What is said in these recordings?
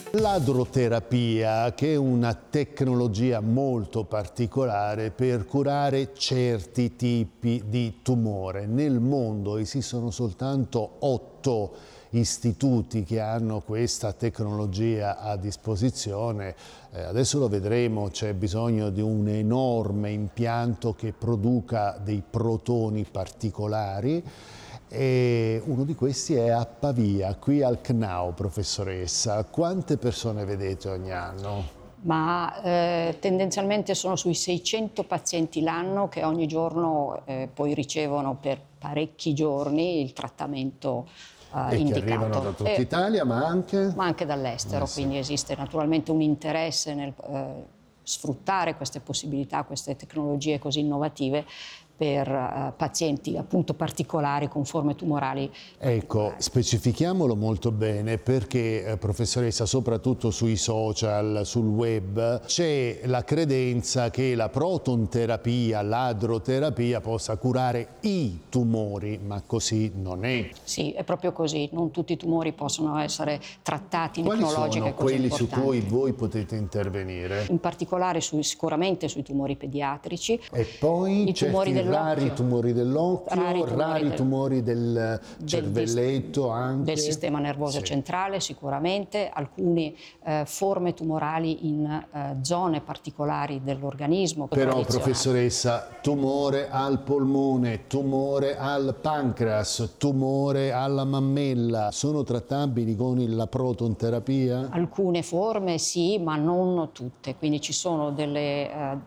L'adroterapia, che è una tecnologia molto particolare per curare certi tipi di tumore. Nel mondo esistono soltanto 8 istituti che hanno questa tecnologia a disposizione. Adesso lo vedremo, c'è bisogno di un enorme impianto che produca dei protoni particolari. E uno di questi è a Pavia, qui al CNAO, professoressa. Quante persone vedete ogni anno? Ma tendenzialmente sono sui 600 pazienti l'anno che ogni giorno poi ricevono per parecchi giorni il trattamento e indicato. Che arrivano da tutta Italia, ma anche dall'estero, sì. Quindi esiste naturalmente un interesse nel sfruttare queste possibilità, queste tecnologie così innovative per pazienti appunto particolari con forme tumorali. Ecco, specifichiamolo molto bene perché, professoressa, soprattutto sui social, sul web, c'è la credenza che la protonterapia, l'adroterapia possa curare i tumori, ma così non è. Sì, è proprio così, non tutti i tumori possono essere trattati in Quali tecnologiche sono così quelli importanti. su cui voi potete intervenire? In particolare sicuramente sui tumori pediatrici. E poi i tumori dell'occhio. Rari tumori dell'occhio, rari tumori del cervelletto anche. Del sistema nervoso centrale sicuramente, alcune forme tumorali in zone particolari dell'organismo. Però, professoressa, tumore al polmone, tumore al pancreas, tumore alla mammella, sono trattabili con la protonterapia? Alcune forme sì, ma non tutte, quindi ci sono delle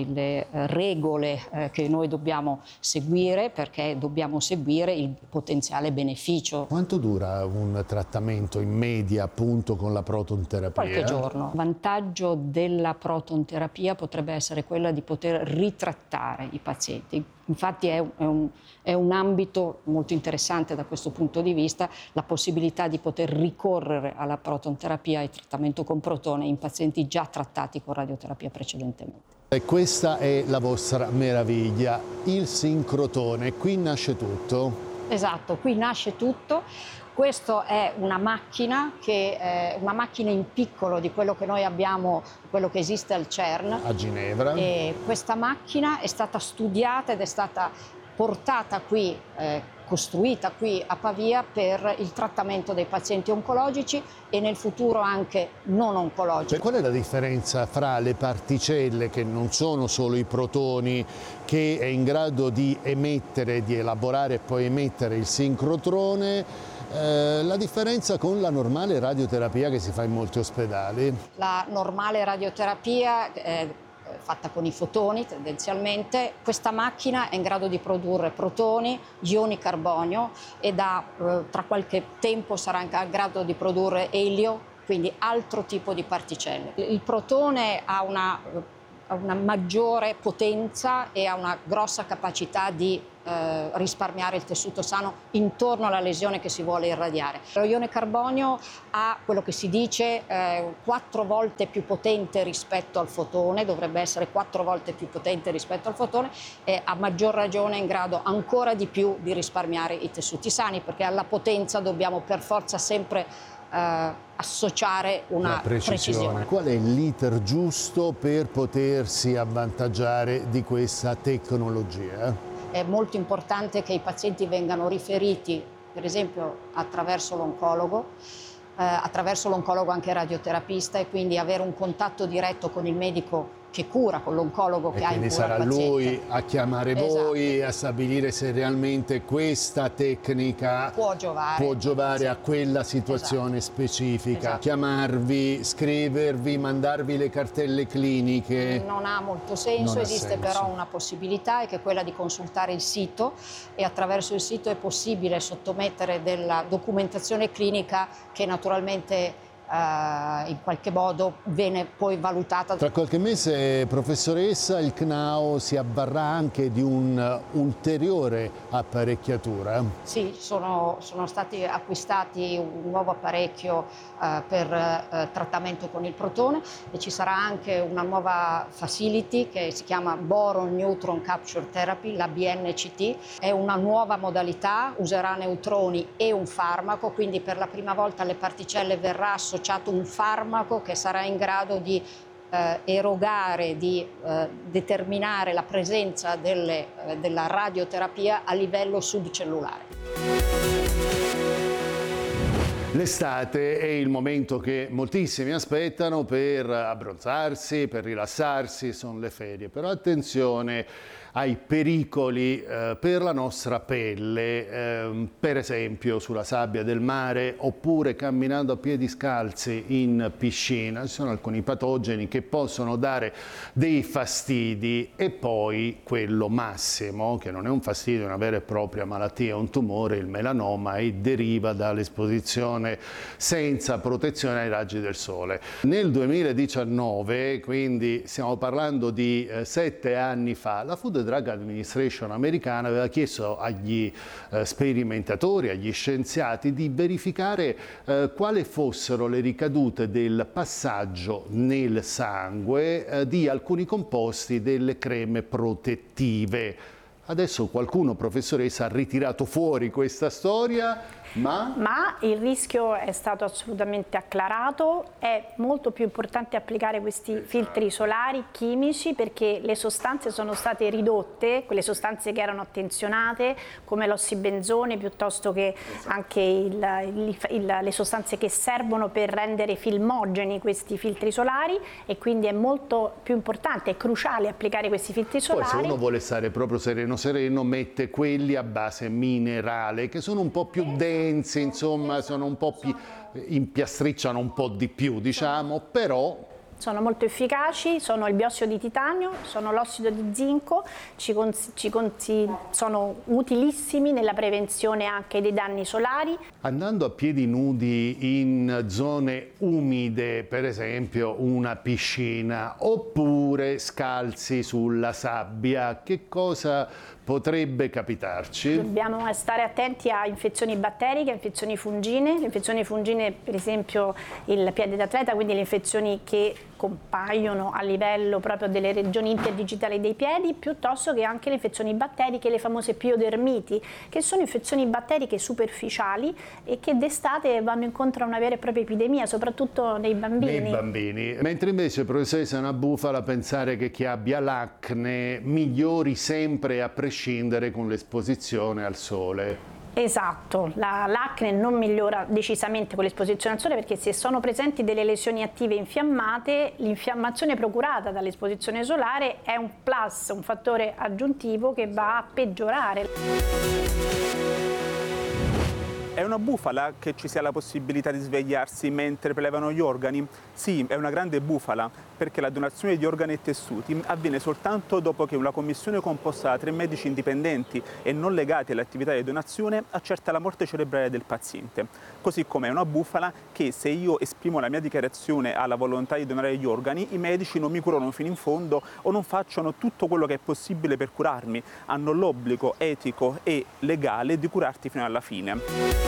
regole che noi dobbiamo seguire, perché dobbiamo seguire il potenziale beneficio. Quanto dura un trattamento in media appunto con la protonterapia? Qualche giorno. Il vantaggio della protonterapia potrebbe essere quella di poter ritrattare i pazienti. Infatti è un ambito molto interessante da questo punto di vista, la possibilità di poter ricorrere alla protonterapia e trattamento con protone in pazienti già trattati con radioterapia precedentemente. E questa è la vostra meraviglia, il sincrotone, qui nasce tutto. Esatto, qui nasce tutto. Questa è una macchina che è una macchina in piccolo di quello che noi abbiamo, quello che esiste al CERN. A Ginevra. E questa macchina è stata studiata ed è stata portata qui, costruita qui a Pavia per il trattamento dei pazienti oncologici e nel futuro anche non oncologici. Qual è la differenza fra le particelle, che non sono solo i protoni, che è in grado di emettere, di elaborare e poi emettere il sincrotrone, la differenza con la normale radioterapia che si fa in molti ospedali? La normale radioterapia fatta con i fotoni tendenzialmente, questa macchina è in grado di produrre protoni, ioni carbonio e tra qualche tempo sarà in grado di produrre elio, quindi altro tipo di particelle. Il protone ha una maggiore potenza e ha una grossa capacità di risparmiare il tessuto sano intorno alla lesione che si vuole irradiare. Lo ione carbonio ha quello che si dice 4 volte più potente rispetto al fotone, dovrebbe essere 4 volte più potente rispetto al fotone e a maggior ragione è in grado ancora di più di risparmiare i tessuti sani, perché alla potenza dobbiamo per forza sempre associare una precisione. Qual è l'iter giusto per potersi avvantaggiare di questa tecnologia? È molto importante che i pazienti vengano riferiti, per esempio, attraverso l'oncologo anche radioterapista, e quindi avere un contatto diretto con il medico che cura, con l'oncologo che ha in cura il paziente. Quindi sarà lui a chiamare voi, a stabilire se realmente questa tecnica può giovare a quella situazione specifica. Chiamarvi, scrivervi, mandarvi le cartelle cliniche. Non ha molto senso, esiste però una possibilità, che è quella di consultare il sito, e attraverso il sito è possibile sottomettere della documentazione clinica che naturalmente in qualche modo viene poi valutata. Tra qualche mese, professoressa, il CNAO si avvarrà anche di un'ulteriore apparecchiatura? Sì, sono stati acquistati un nuovo apparecchio per trattamento con il protone, e ci sarà anche una nuova facility che si chiama Boron Neutron Capture Therapy, la BNCT. È una nuova modalità, userà neutroni e un farmaco, quindi per la prima volta alle particelle verrà associata associato un farmaco che sarà in grado di erogare, di determinare la presenza della radioterapia a livello subcellulare. L'estate è il momento che moltissimi aspettano per abbronzarsi, per rilassarsi, sono le ferie, però attenzione ai pericoli per la nostra pelle, per esempio sulla sabbia del mare oppure camminando a piedi scalzi in piscina. Ci sono alcuni patogeni che possono dare dei fastidi e poi quello massimo, che non è un fastidio, è una vera e propria malattia, un tumore, il melanoma, e deriva dall'esposizione senza protezione ai raggi del sole. Nel 2019, quindi stiamo parlando di 7 anni fa, la Food and Drug Administration americana aveva chiesto agli sperimentatori, agli scienziati di verificare quali fossero le ricadute del passaggio nel sangue di alcuni composti delle creme protettive. Adesso qualcuno, professoressa, ha ritirato fuori questa storia, ma il rischio è stato assolutamente acclarato. È molto più importante applicare questi filtri solari chimici perché le sostanze sono state ridotte, quelle sostanze che erano attenzionate come l'ossibenzone, piuttosto che anche le sostanze che servono per rendere filmogeni questi filtri solari, e quindi è molto più importante, è cruciale applicare questi filtri solari. Poi se uno vuole stare proprio sereno mette quelli a base minerale che sono un po' più densi, insomma sono un po' più, impiastricciano un po' di più, diciamo, però sono molto efficaci, sono il biossido di titanio, sono l'ossido di zinco, sono utilissimi nella prevenzione anche dei danni solari. Andando a piedi nudi in zone umide, per esempio una piscina, oppure scalzi sulla sabbia, che cosa potrebbe capitarci? Dobbiamo stare attenti a infezioni batteriche, infezioni fungine. Le infezioni fungine, per esempio il piede d'atleta, quindi le infezioni che compaiono a livello proprio delle regioni interdigitali dei piedi, piuttosto che anche le infezioni batteriche, le famose piodermiti, che sono infezioni batteriche superficiali e che d'estate vanno incontro a una vera e propria epidemia, soprattutto nei bambini. Nei bambini. Mentre invece, professoressa, è una bufala pensare che chi abbia l'acne migliori sempre a prescindere con l'esposizione al sole. Esatto, l'acne non migliora decisamente con l'esposizione al sole, perché se sono presenti delle lesioni attive infiammate, l'infiammazione procurata dall'esposizione solare è un plus, un fattore aggiuntivo che va a peggiorare. È una bufala che ci sia la possibilità di svegliarsi mentre prelevano gli organi? Sì, è una grande bufala, perché la donazione di organi e tessuti avviene soltanto dopo che una commissione composta da 3 medici indipendenti e non legati all'attività di donazione accerta la morte cerebrale del paziente. Così come è una bufala che se io esprimo la mia dichiarazione alla volontà di donare gli organi, i medici non mi curano fino in fondo o non facciano tutto quello che è possibile per curarmi. Hanno l'obbligo etico e legale di curarti fino alla fine.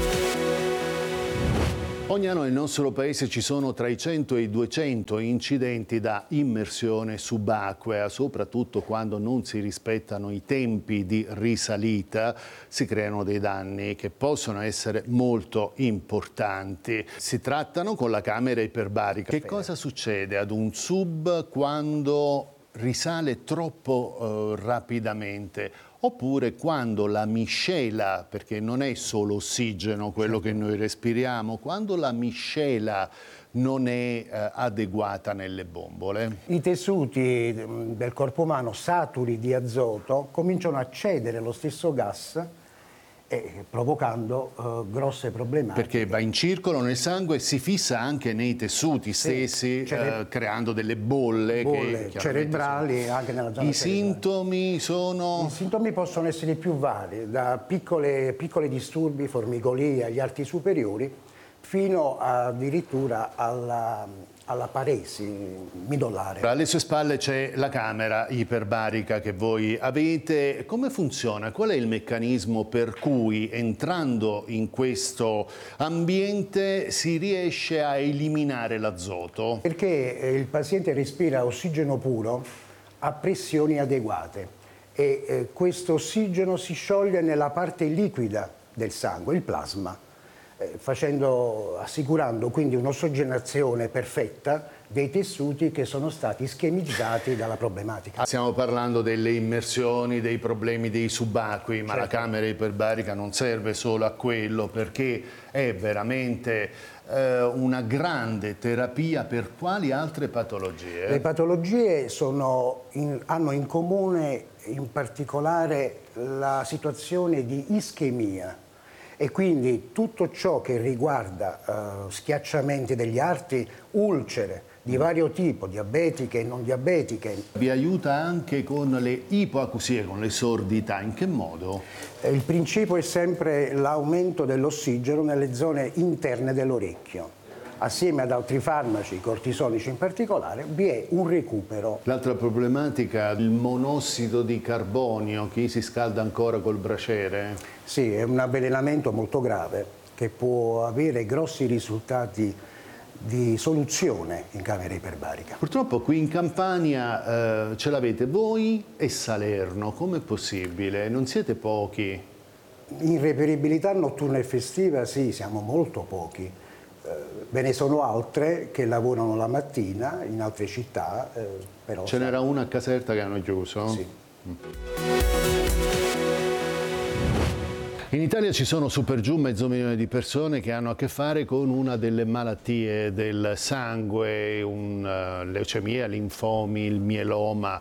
Ogni anno nel nostro paese ci sono tra i 100 e i 200 incidenti da immersione subacquea, soprattutto quando non si rispettano i tempi di risalita, si creano dei danni che possono essere molto importanti. Si trattano con la camera iperbarica. Che cosa succede ad un sub quando risale troppo rapidamente? Oppure quando la miscela, perché non è solo ossigeno quello che noi respiriamo, quando la miscela non è adeguata nelle bombole? I tessuti del corpo umano saturi di azoto cominciano a cedere lo stesso gas provocando grosse problematiche. Perché va in circolo nel sangue e si fissa anche nei tessuti stessi, creando delle bolle che cerebrali anche nella zona cerebrale. Sintomi sono? I sintomi possono essere più vari, da piccoli disturbi, formicolia, agli arti superiori, fino addirittura alla paresi midollare. Alle sue spalle c'è la camera iperbarica che voi avete. Come funziona? Qual è il meccanismo per cui entrando in questo ambiente si riesce a eliminare l'azoto? Perché il paziente respira ossigeno puro a pressioni adeguate e questo ossigeno si scioglie nella parte liquida del sangue, il plasma. assicurando quindi un'ossigenazione perfetta dei tessuti che sono stati schemizzati dalla problematica. Stiamo parlando delle immersioni, dei problemi dei subacquei, ma la camera iperbarica non serve solo a quello, perché è veramente una grande terapia per quali altre patologie? Le patologie hanno in comune in particolare la situazione di ischemia, e quindi tutto ciò che riguarda schiacciamenti degli arti, ulcere di vario tipo, diabetiche e non diabetiche. Vi aiuta anche con le ipoacusie, con le sordità, in che modo? Il principio è sempre l'aumento dell'ossigeno nelle zone interne dell'orecchio. Assieme ad altri farmaci, cortisonici in particolare, vi è un recupero. L'altra problematica, il monossido di carbonio, chi si scalda ancora col braciere? Sì, è un avvelenamento molto grave che può avere grossi risultati di soluzione in camera iperbarica. Purtroppo qui in Campania ce l'avete voi e Salerno, com'è possibile? Non siete pochi? In reperibilità notturna e festiva sì, siamo molto pochi. Ve ne sono altre che lavorano la mattina in altre città, però... Ce n'era una a Caserta che hanno chiuso? Sì. In Italia ci sono su per giù 500.000 di persone che hanno a che fare con una delle malattie del sangue, leucemia, linfomi, il mieloma,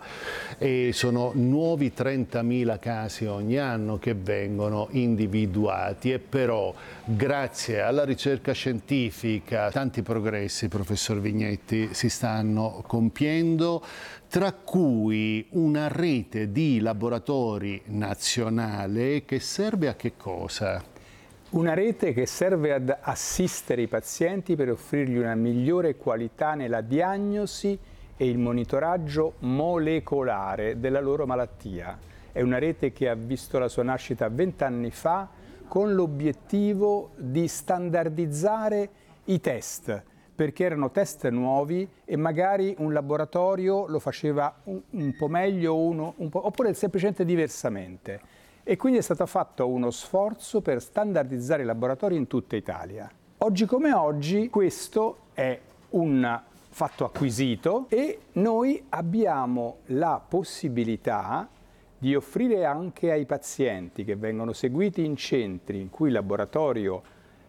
e sono nuovi 30.000 casi ogni anno che vengono individuati, e però grazie alla ricerca scientifica tanti progressi, professor Vignetti, si stanno compiendo, tra cui una rete di laboratori nazionale che serve a che cosa? Una rete che serve ad assistere i pazienti per offrirgli una migliore qualità nella diagnosi e il monitoraggio molecolare della loro malattia. È una rete che ha visto la sua nascita 20 anni fa con l'obiettivo di standardizzare i test, perché erano test nuovi e magari un laboratorio lo faceva un po' meglio oppure semplicemente diversamente. E quindi è stato fatto uno sforzo per standardizzare i laboratori in tutta Italia. Oggi come oggi questo è un fatto acquisito e noi abbiamo la possibilità di offrire anche ai pazienti che vengono seguiti in centri in cui il laboratorio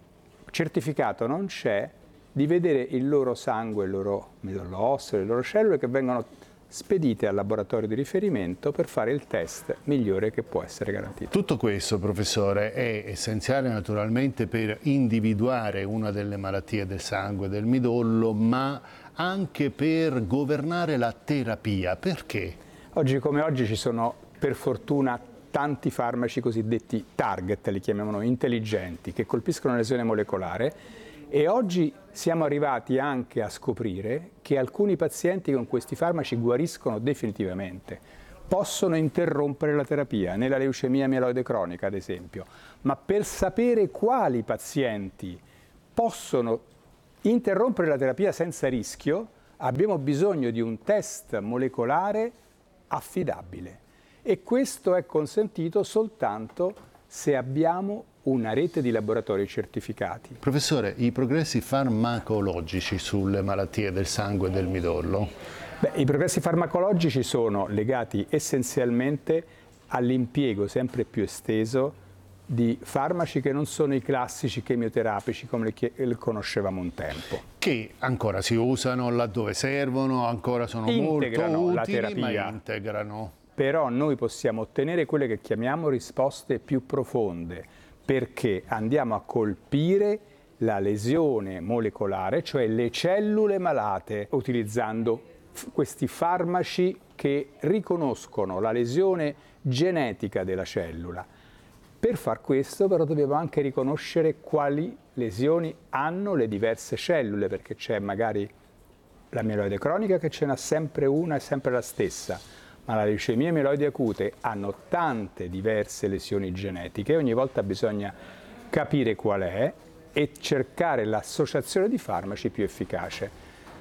certificato non c'è, di vedere il loro sangue, il loro midollo osseo, le loro cellule che vengono spedite al laboratorio di riferimento per fare il test migliore che può essere garantito. Tutto questo, professore, è essenziale naturalmente per individuare una delle malattie del sangue, del midollo, ma anche per governare la terapia. Perché? Oggi come oggi ci sono per fortuna tanti farmaci cosiddetti target, li chiamiamo intelligenti, che colpiscono la lesione molecolare. E oggi siamo arrivati anche a scoprire che alcuni pazienti con questi farmaci guariscono definitivamente. Possono interrompere la terapia, nella leucemia mieloide cronica ad esempio, ma per sapere quali pazienti possono interrompere la terapia senza rischio abbiamo bisogno di un test molecolare affidabile. E questo è consentito soltanto se abbiamo una rete di laboratori certificati. Professore, i progressi farmacologici sulle malattie del sangue e del midollo? I progressi farmacologici sono legati essenzialmente all'impiego sempre più esteso di farmaci che non sono i classici chemioterapici come li conoscevamo un tempo. Che ancora si usano laddove servono, ancora sono integrano molto la utili, terapia. ma integrano. Però noi possiamo ottenere quelle che chiamiamo risposte più profonde, perché andiamo a colpire la lesione molecolare, cioè le cellule malate, utilizzando questi farmaci che riconoscono la lesione genetica della cellula. Per far questo però dobbiamo anche riconoscere quali lesioni hanno le diverse cellule, perché c'è magari la mieloide cronica che ce n'ha sempre una e sempre la stessa, ma la leucemia e mieloidi acute hanno tante diverse lesioni genetiche, ogni volta bisogna capire qual è e cercare l'associazione di farmaci più efficace.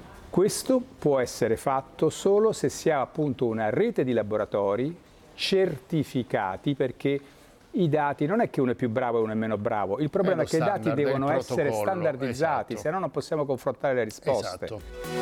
Questo può essere fatto solo se si ha appunto una rete di laboratori certificati, perché I dati, non è che uno è più bravo e uno è meno bravo, il problema è che i dati devono essere standardizzati, esatto. se no non possiamo confrontare le risposte. Esatto.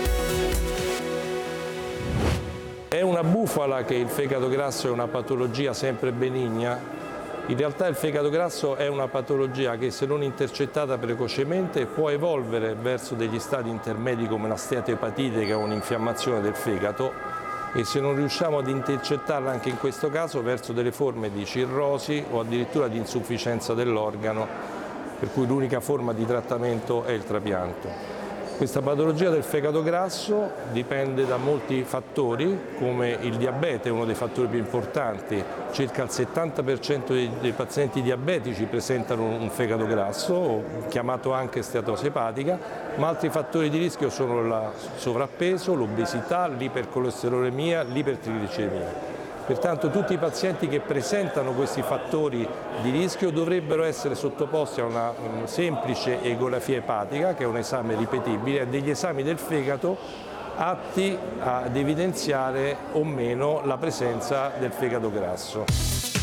È una bufala che il fegato grasso è una patologia sempre benigna? In realtà il fegato grasso è una patologia che, se non intercettata precocemente, può evolvere verso degli stadi intermedi come la steatoepatite, che è un'infiammazione del fegato, e se non riusciamo ad intercettarla anche in questo caso verso delle forme di cirrosi o addirittura di insufficienza dell'organo, per cui l'unica forma di trattamento è il trapianto. Questa patologia del fegato grasso dipende da molti fattori, come il diabete è uno dei fattori più importanti. Circa il 70% dei pazienti diabetici presentano un fegato grasso, chiamato anche steatosi epatica, ma altri fattori di rischio sono il sovrappeso, l'obesità, l'ipercolesterolemia, l'ipertriglicemia. Pertanto tutti i pazienti che presentano questi fattori di rischio dovrebbero essere sottoposti a una semplice ecografia epatica, che è un esame ripetibile, e degli esami del fegato atti ad evidenziare o meno la presenza del fegato grasso.